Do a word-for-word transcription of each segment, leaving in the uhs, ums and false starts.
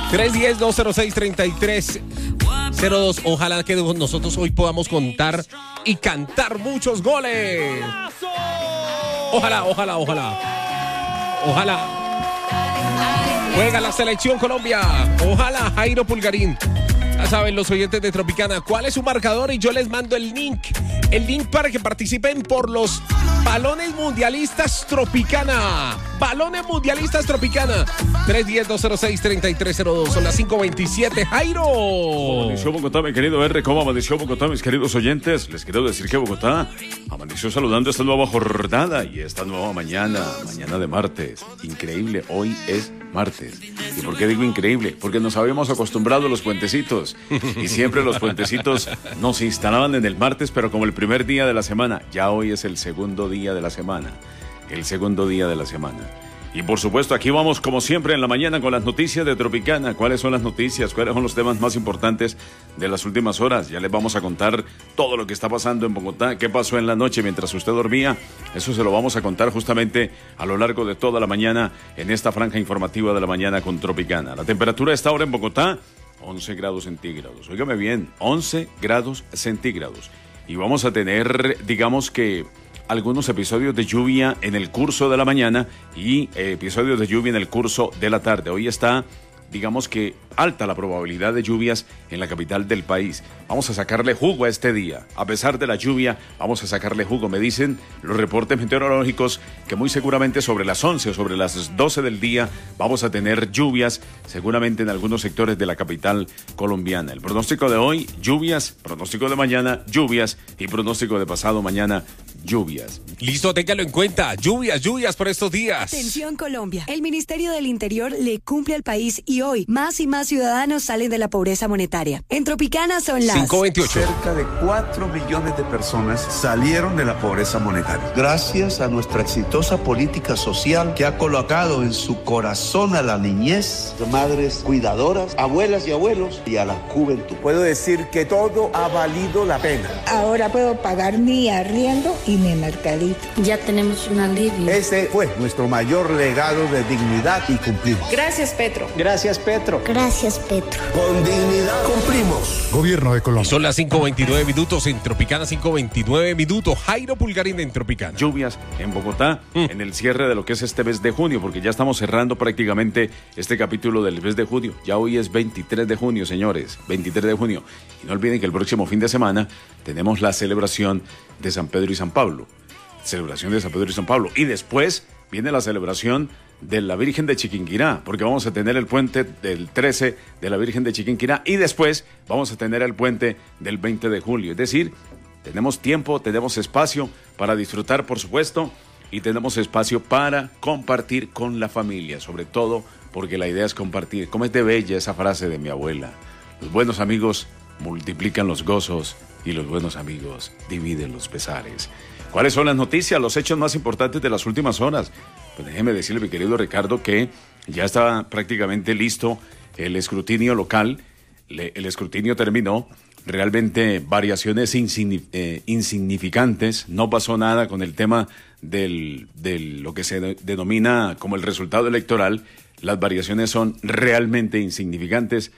tres uno cero, dos cero seis, tres tres cero dos. Ojalá que nosotros hoy podamos contar y cantar muchos goles. Ojalá, ojalá, ojalá. Ojalá. Juega la selección Colombia. Ojalá, Jairo Pulgarín. Ya saben los oyentes de Tropicana cuál es su marcador y yo les mando el link. El link para que participen por los balones mundialistas Tropicana. Balones mundialistas Tropicana. tres uno cero, dos cero seis, tres tres cero dos. Son las cinco veintisiete. Jairo. ¿Cómo amaneció Bogotá, mi querido R? ¿Cómo amaneció Bogotá, mis queridos oyentes? Les quiero decir que Bogotá amaneció saludando esta nueva jornada y esta nueva mañana. Mañana de martes. Increíble. Hoy es martes. ¿Y por qué digo increíble? Porque nos habíamos acostumbrado a los puentecitos y siempre los puentecitos nos instalaban en el martes, pero como el primer día de la semana. Ya hoy es el segundo día de la semana. El segundo día de la semana. Y por supuesto aquí vamos como siempre en la mañana con las noticias de Tropicana. ¿Cuáles son las noticias? ¿Cuáles son los temas más importantes de las últimas horas? Ya les vamos a contar todo lo que está pasando en Bogotá. ¿Qué pasó en la noche mientras usted dormía? Eso se lo vamos a contar justamente a lo largo de toda la mañana en esta franja informativa de la mañana con Tropicana. La temperatura está ahora en Bogotá, once grados centígrados. Óigame bien, once grados centígrados. Y vamos a tener, digamos que, algunos episodios de lluvia en el curso de la mañana y eh, episodios de lluvia en el curso de la tarde. Hoy está, digamos que, alta la probabilidad de lluvias en la capital del país. Vamos a sacarle jugo a este día. A pesar de la lluvia, vamos a sacarle jugo. Me dicen los reportes meteorológicos que muy seguramente sobre las once o sobre las doce del día vamos a tener lluvias, seguramente en algunos sectores de la capital colombiana. El pronóstico de hoy, lluvias, pronóstico de mañana, lluvias y pronóstico de pasado mañana, lluvias. Listo, téngalo en cuenta. Lluvias, lluvias por estos días. Atención Colombia. El Ministerio del Interior le cumple al país y hoy más y más ciudadanos salen de la pobreza monetaria. En Tropicana son las cinco veintiocho. Cerca de cuatro millones de personas salieron de la pobreza monetaria. Gracias a nuestra exitosa política social que ha colocado en su corazón a la niñez, madres cuidadoras, abuelas y abuelos y a la juventud. Puedo decir que todo ha valido la pena. Ahora puedo pagar mi arriendo y mi mercadito. Ya tenemos un alivio. Ese fue nuestro mayor legado de dignidad y cumplimos. Gracias, Petro. Gracias, Petro. Gracias, Petro. Con dignidad cumplimos. Gobierno de Colombia. Y son las cinco veintinueve minutos en Tropicana, cinco veintinueve minutos. Jairo Pulgarín en Tropicana. Lluvias en Bogotá mm. en el cierre de lo que es este mes de junio, porque ya estamos cerrando prácticamente este capítulo del mes de junio. Ya hoy es veintitrés de junio, señores, veintitrés de junio. Y no olviden que el próximo fin de semana tenemos la celebración de San Pedro y San Pablo. Celebración de San Pedro y San Pablo. Y después viene la celebración de la Virgen de Chiquinquirá, porque vamos a tener el puente del trece de la Virgen de Chiquinquirá y después vamos a tener el puente del veinte de julio. Es decir, tenemos tiempo, tenemos espacio para disfrutar, por supuesto, y tenemos espacio para compartir con la familia, sobre todo porque la idea es compartir. ¿Cómo es de bella esa frase de mi abuela? Los buenos amigos multiplican los gozos y los buenos amigos dividen los pesares. ¿Cuáles son las noticias, los hechos más importantes de las últimas horas? Pues déjeme decirle, mi querido Ricardo, que ya está prácticamente listo el escrutinio local. Le, el escrutinio terminó. Realmente variaciones insigni, eh, insignificantes. No pasó nada con el tema del, de lo que se de, denomina como el resultado electoral. Las variaciones son realmente insignificantes.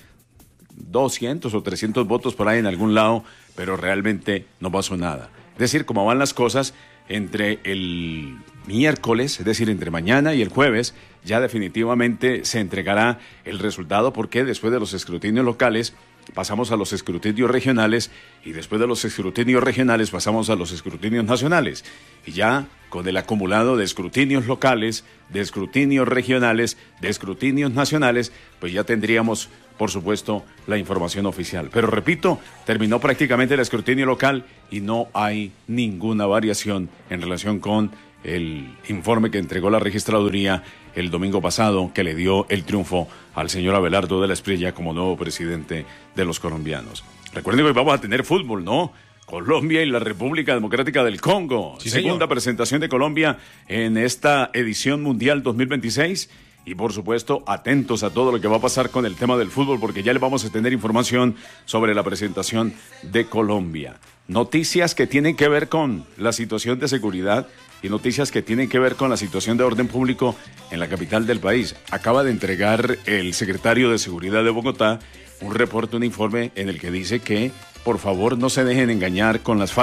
doscientos o trescientos votos por ahí en algún lado, pero realmente no pasó nada. Es decir, como van las cosas, entre el miércoles, es decir, entre mañana y el jueves, ya definitivamente se entregará el resultado, porque después de los escrutinios locales pasamos a los escrutinios regionales y después de los escrutinios regionales pasamos a los escrutinios nacionales. Y ya con el acumulado de escrutinios locales, de escrutinios regionales, de escrutinios nacionales, pues ya tendríamos, por supuesto, la información oficial. Pero repito, terminó prácticamente el escrutinio local y no hay ninguna variación en relación con el informe que entregó la registraduría el domingo pasado, que le dio el triunfo al señor Abelardo de la Espriella como nuevo presidente de los colombianos. Recuerden que hoy vamos a tener fútbol, ¿no? Colombia y la República Democrática del Congo. Sí, Segunda señor. presentación de Colombia en esta edición mundial dos mil veintiséis. Y por supuesto, atentos a todo lo que va a pasar con el tema del fútbol, porque ya le vamos a tener información sobre la presentación de Colombia. Noticias que tienen que ver con la situación de seguridad y noticias que tienen que ver con la situación de orden público en la capital del país. Acaba de entregar el secretario de Seguridad de Bogotá un reporte, un informe en el que dice que por favor no se dejen engañar con las